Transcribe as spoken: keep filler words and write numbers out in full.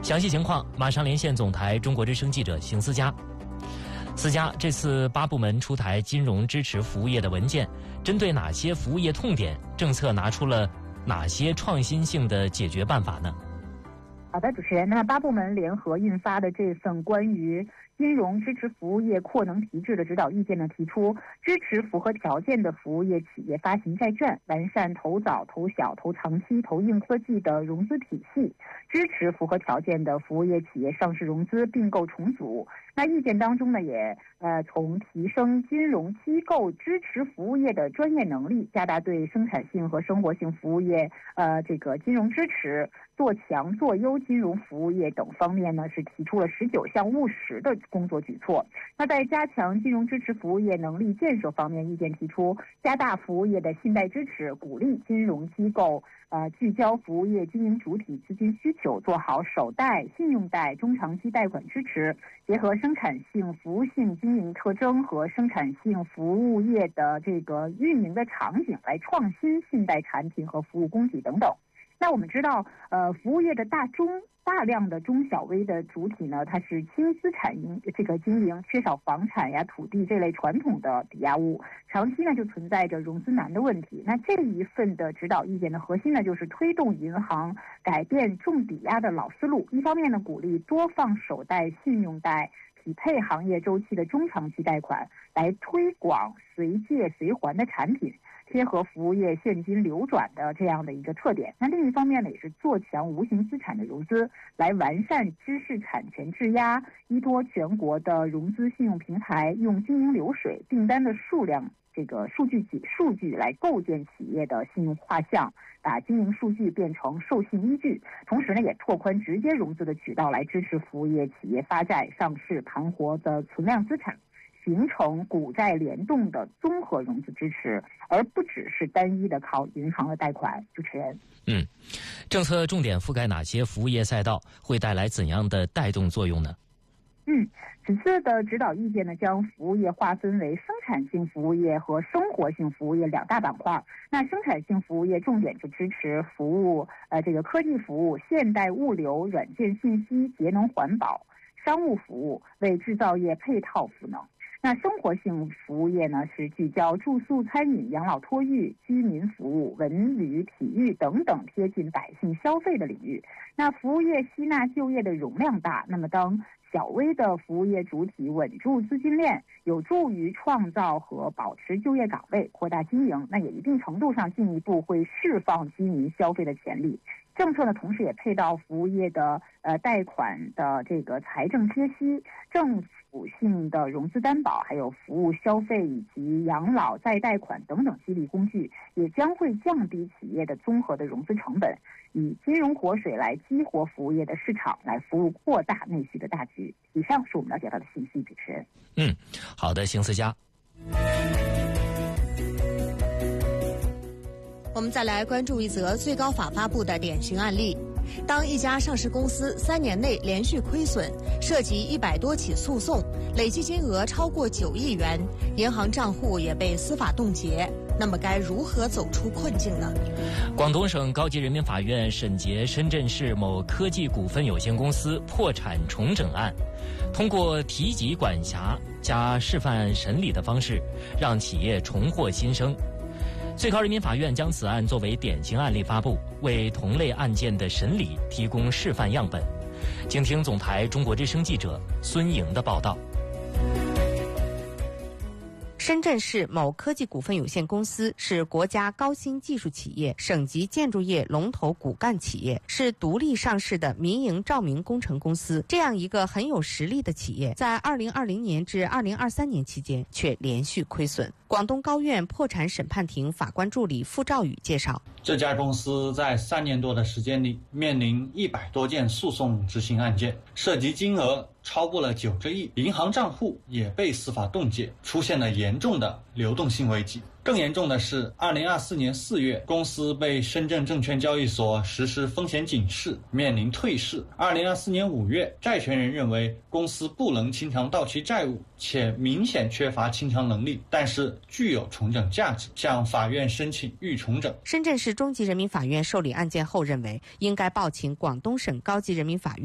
详细情况马上连线总台中国之声记者邢思佳。思佳，这次八部门出台金融支持服务业的文件，针对哪些服务业痛点，政策拿出了哪些创新性的解决办法呢？ 好的，主持人，那么八部门联合印发的这份关于金融支持服务业扩能提质的指导意见呢，提出支持符合条件的服务业企业发行债券，完善投早、投小、投长期、投硬科技的融资体系，支持符合条件的服务业企业上市融资、并购重组。那意见当中呢，也呃从提升金融机构支持服务业的专业能力，加大对生产性和生活性服务业呃这个金融支持，做强做优金融服务业等方面呢，是提出了十九项务实的工作举措。那在加强金融支持服务业能力建设方面，意见提出加大服务业的信贷支持，鼓励金融机构呃聚焦服务业经营主体资金需求，做好首贷、信用贷、中长期贷款支持，结合生产性、服务性经营特征和生产性服务业的这个运营的场景，来创新信贷产品和服务供给等等。那我们知道，呃，服务业的大中大量的中小微的主体呢，它是轻资产营这个经营，缺少房产呀、土地这类传统的抵押物，长期呢就存在着融资难的问题。那这一份的指导意见的核心呢，就是推动银行改变重抵押的老思路，一方面呢鼓励多放首贷、信用贷，匹配行业周期的中长期贷款，来推广随借随还的产品，贴合服务业现金流转的这样的一个特点。那另一方面呢，也是做强无形资产的融资，来完善知识产权质押，依托全国的融资信用平台，用经营流水、订单的数量这个数据集数据来构建企业的信用画像，把经营数据变成授信依据。同时呢，也拓宽直接融资的渠道，来支持服务业企业发债、上市、盘活的存量资产，形成股债联动的综合融资支持，而不只是单一的靠银行的贷款。主持人， 嗯，政策重点覆盖哪些服务业赛道，会带来怎样的带动作用呢？ 嗯，此次的指导意见呢，将服务业划分为生产性服务业和生活性服务业两大板块。那生产性服务业重点就支持服务呃这个科技服务、现代物流、软件信息、节能环保；商务服务为制造业配套赋能。那生活性服务业呢，是聚焦住宿、餐饮、养老托育、居民服务、文旅、体育等等贴近百姓消费的领域。那服务业吸纳就业的容量大，那么当小微的服务业主体稳住资金链，有助于创造和保持就业岗位，扩大经营，那也一定程度上进一步会释放居民消费的潜力。政策呢，同时也配到服务业的呃贷款的这个财政贴息、政府性的融资担保，还有服务消费以及养老再贷款等等激励工具，也将会降低企业的综合的融资成本，以金融活水来激活服务业的市场，来服务扩大内需的大局。以上是我们了解到的信息，主持人。 嗯，好的，邢思佳。 我们再来关注一则最高法发布的典型案例。当一家上市公司三年内连续亏损，涉及一百多起诉讼，累计金额超过九亿元，银行账户也被司法冻结，那么该如何走出困境呢？ 广东省高级人民法院审结深圳市某科技股份有限公司破产重整案，通过提级管辖加示范审理的方式，让企业重获新生。最高人民法院将此案作为典型案例发布，为同类案件的审理提供示范样本。请听总台中国之声记者孙莹的报道。 深圳市某科技股份有限公司是国家高新技术企业、省级建筑业龙头骨干企业，是独立上市的民营照明工程公司。这样一个很有实力的企业，在二零二零年至二零二三年期间却连续亏损。广东高院破产审判庭法官助理傅兆宇介绍， 这家公司在三年多的时间里，面临一百多件诉讼执行案件，涉及金额超过了九个亿，银行账户也被司法冻结，出现了严重的流动性危机。更严重的是，二零二四年四月，公司被深圳证券交易所实施风险警示，面临退市。二零二四年五月，债权人认为公司不能清偿到期债务，且明显缺乏清偿能力，但是具有重整价值，向法院申请预重整。 深圳市中级人民法院受理案件后认为，应该报请广东省高级人民法院